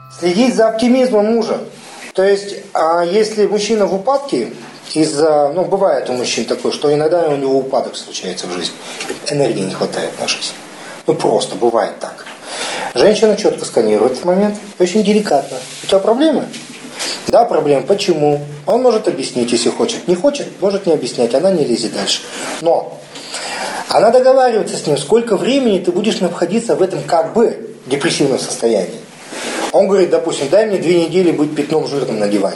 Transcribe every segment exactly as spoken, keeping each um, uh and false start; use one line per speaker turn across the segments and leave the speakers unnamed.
Следить за оптимизмом мужа. То есть, а если мужчина в упадке, из-за, ну, бывает у мужчин такое, что иногда у него упадок случается в жизни. Энергии не хватает на жизнь. Ну, просто бывает так. Женщина четко сканирует этот момент, очень деликатно. У тебя проблемы? Да, проблема. Почему? Он может объяснить, если хочет. Не хочет, может не объяснять, она не лезет дальше. Но она договаривается с ним, сколько времени ты будешь находиться в этом как бы депрессивном состоянии. Он говорит, допустим, дай мне две недели быть пятном жирным на диване.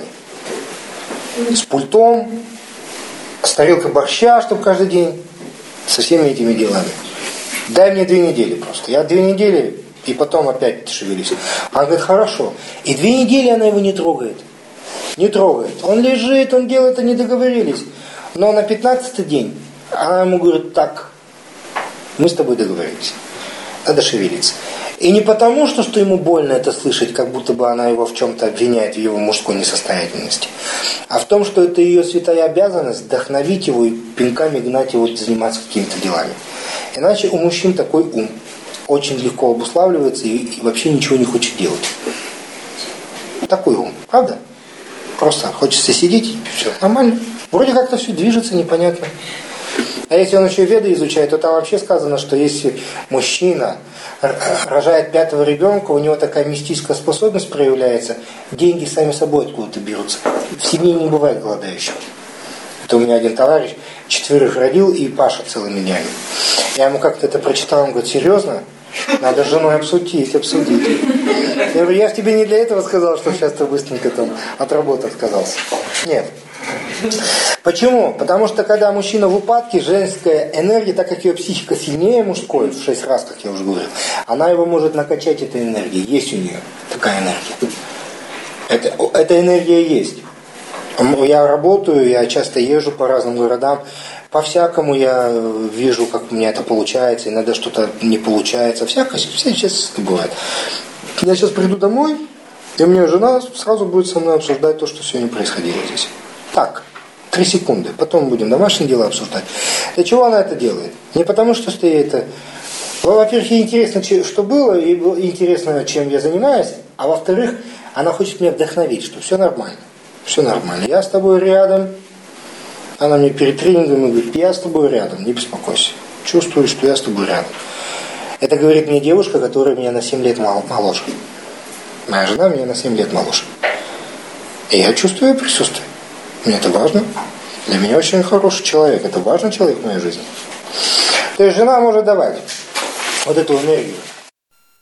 С пультом, с тарелкой борща, чтобы каждый день, со всеми этими делами. Дай мне две недели просто. Я две недели, и потом опять шевелюсь. Она говорит, хорошо. И две недели она его не трогает. Не трогает. Он лежит, он делает, они договорились. Но на пятнадцатый день она ему говорит, так, мы с тобой договорились. Надо шевелиться. И не потому, что, что ему больно это слышать, как будто бы она его в чем-то обвиняет в его мужской несостоятельности, а в том, что это ее святая обязанность вдохновить его и пинками гнать его заниматься какими-то делами. Иначе у мужчин такой ум очень легко обуславливается и, и вообще ничего не хочет делать. Такой ум, правда? Просто хочется сидеть и все нормально. Вроде как-то все движется, непонятно. А если он еще веды изучает, то там вообще сказано, что если мужчина рожает пятого ребенка, у него такая мистическая способность проявляется, деньги сами собой откуда-то берутся. В семье не бывает голодающих. Это у меня один товарищ четверых родил и Паша целыми днями. Я ему как-то это прочитал, он говорит, серьезно? Надо с женой обсудить, обсудить. Я говорю, я же тебе не для этого сказал, что сейчас ты быстренько там от работы отказался. Нет. Почему? Потому что когда мужчина в упадке, женская энергия, так как ее психика сильнее мужской, в шесть раз, как я уже говорил, она его может накачать этой энергией. Есть у нее такая энергия. Это, эта энергия есть. Я работаю, я часто езжу по разным городам. По-всякому я вижу, как у меня это получается. Иногда что-то не получается. Всякое, все честно бывает. Я сейчас приду домой, и у меня жена сразу будет со мной обсуждать то, что сегодня происходило здесь. Так, три секунды. Потом будем домашние дела обсуждать. Для чего она это делает? Не потому, что ей это... Во-первых, ей интересно, что было, и интересно, чем я занимаюсь. А во-вторых, она хочет меня вдохновить, что все нормально. Все нормально. Я с тобой рядом. Она мне перед тренингом говорит, я с тобой рядом, не беспокойся. Чувствую, что я с тобой рядом. Это говорит мне девушка, которая меня на семь лет моложе. Моя жена меня на семь лет моложе. И я чувствую ее присутствие. Мне это важно. Для меня очень хороший человек. Это важный человек в моей жизни. То есть жена может давать вот эту энергию.